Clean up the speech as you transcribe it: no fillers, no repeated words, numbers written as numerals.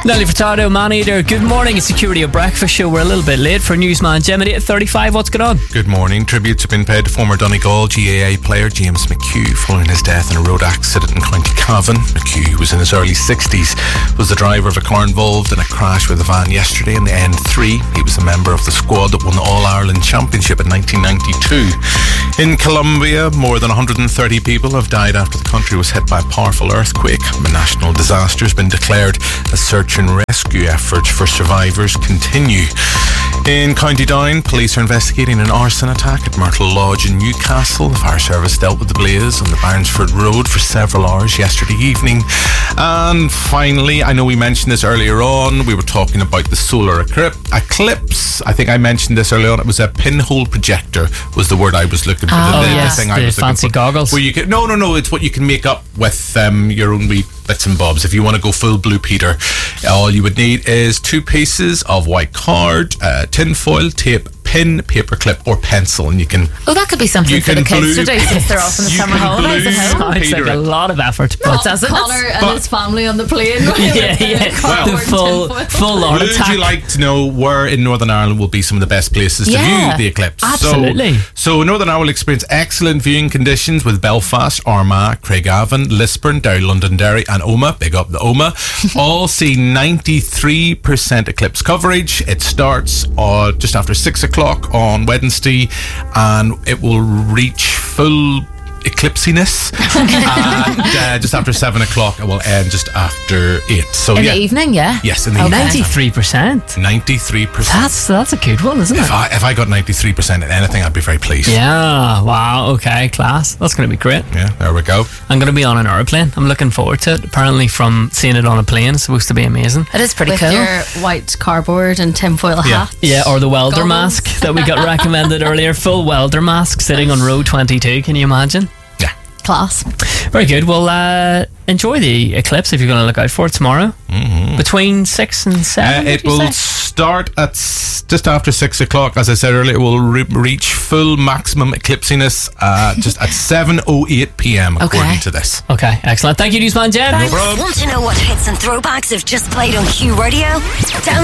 Nelly Furtado, Man-Eater, good morning. It's Security of Breakfast Show. We're a little bit late for Newsman Jim at 8:35. What's going on? Good morning. Tributes have been paid to former Donegal GAA player James McHugh following his death in a road accident in County Cavan. McHugh, who was in his early 60s, was the driver of a car involved in a crash with a van yesterday in the N3. He was a member of the squad that won the All-Ireland Championship in 1992. In Colombia, more than 130 people have died after the country was hit by a powerful earthquake. A national disaster has been declared as search and rescue efforts for survivors continue. In County Down, police are investigating an arson attack at Myrtle Lodge in Newcastle. The fire service dealt with the blaze on the Barnesford Road for several hours yesterday evening. And finally, I know we mentioned this earlier on, we were talking about the solar eclipse. I think I mentioned this earlier on. It was a pinhole projector was the word I was looking for. The fancy goggles. Where you can, no, it's what you can make up with your own wee bits and bobs. If you want to go full Blue Peter, all you would need is 2 pieces of white card, tin foil, tape, pen, paper clip or pencil, and you can... Oh, that could be something for the kids to do since they're off in the summer holidays at home. Sounds like a lot of effort, but doesn't Connor and his family on the plane. The full on Would attack. you like to know where in Northern Ireland will be some of the best places to view the eclipse? Absolutely. So Northern Ireland will experience excellent viewing conditions with Belfast, Armagh, Craigavon, Lisburn, Derry, Londonderry and Omagh. Big up the Omagh. All see 93% eclipse coverage. It starts just after 6 o'clock on Wednesday and it will reach full eclipsiness and just after 7 o'clock it will end just after 8. So in the evening, yes, in the Okay. evening. 93%. That's a good one, isn't it? If I got 93% in anything, I'd be very pleased. Yeah, wow, okay, class. That's going to be great. Yeah, there we go. I'm going to be on an aeroplane. I'm looking forward to it. Apparently from seeing it on a plane, it's supposed to be amazing. It is pretty With cool. your white cardboard and tinfoil hat. Yeah, or the welder Goggles. mask that we got recommended earlier. Full welder mask sitting on row 22. Can you imagine? Yeah. Class. Very good. Well, enjoy the eclipse if you're going to look out for it tomorrow. Mm-hmm. Between 6 and 7. It will start at just after 6 o'clock. As I said earlier, it will reach full maximum eclipsiness just at 7:08 p.m. according to this. Okay, excellent. Thank you, Newsman Jen. No problem. Want to know what hits and throwbacks have just played on Q Radio? Download